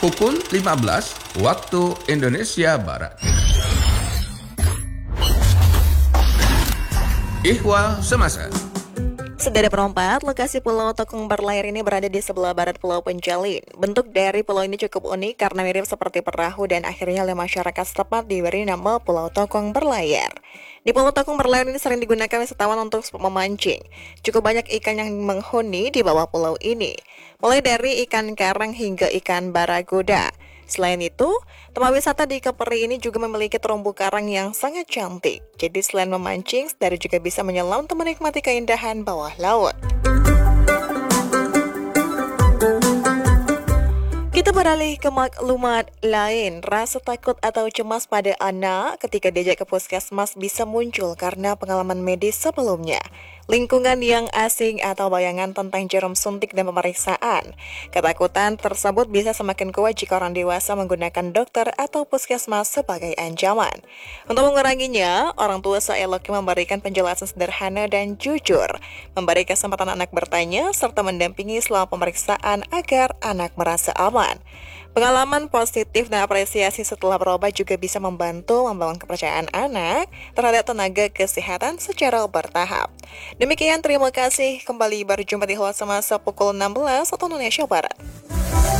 pukul 15 waktu Indonesia Barat. Ihwal Semasa. Sederet perompat, lokasi Pulau Tokong berlayar ini berada di sebelah barat Pulau Penjalin. Bentuk dari pulau ini cukup unik karena mirip seperti perahu dan akhirnya oleh masyarakat setempat diberi nama Pulau Tokong berlayar. Di Pulau Tokong berlayar ini sering digunakan wisatawan untuk memancing. Cukup banyak ikan yang menghuni di bawah pulau ini, mulai dari ikan karang hingga ikan barakuda. Selain itu, tempat wisata di Keperi ini juga memiliki terumbu karang yang sangat cantik. Jadi selain memancing, saudara juga bisa menyelam untuk menikmati keindahan bawah laut. Kita beralih ke maklumat lain. Rasa takut atau cemas pada anak ketika diajak ke puskesmas bisa muncul karena pengalaman medis sebelumnya, lingkungan yang asing atau bayangan tentang jarum suntik dan pemeriksaan. Ketakutan tersebut bisa semakin kuat jika orang dewasa menggunakan dokter atau puskesmas sebagai ancaman. Untuk menguranginya, orang tua seeloknya memberikan penjelasan sederhana dan jujur, memberi kesempatan anak bertanya, serta mendampingi selama pemeriksaan agar anak merasa aman. Pengalaman positif dan apresiasi setelah berobat juga bisa membantu membangun kepercayaan anak terhadap tenaga kesehatan secara bertahap. Demikian, terima kasih. Kembali berjumpa di Ihwal Semasa pukul 16 waktu Indonesia Barat.